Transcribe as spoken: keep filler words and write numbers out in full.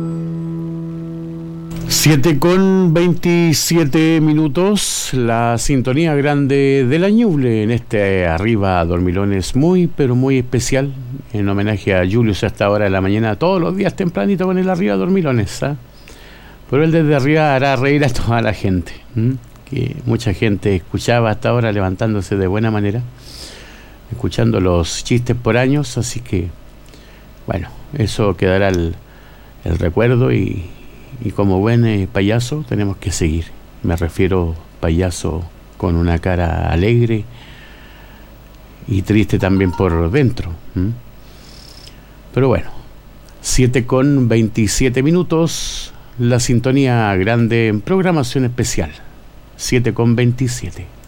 siete con veintisiete minutos, la sintonía grande de la Ñuble en este Arriba Dormilones muy, pero muy especial, en homenaje a Julius hasta ahora de la mañana, todos los días tempranito con el Arriba Dormilones, ¿eh? Pero él desde arriba hará reír a toda la gente, ¿m? Que mucha gente escuchaba hasta ahora levantándose de buena manera, escuchando los chistes por años, así que, bueno, eso quedará el, el recuerdo y... Y como buen eh, payaso tenemos que seguir. Me refiero payaso con una cara alegre y triste también por dentro. ¿Mm? Pero bueno, siete con veintisiete minutos, la sintonía grande en programación especial. siete con veintisiete.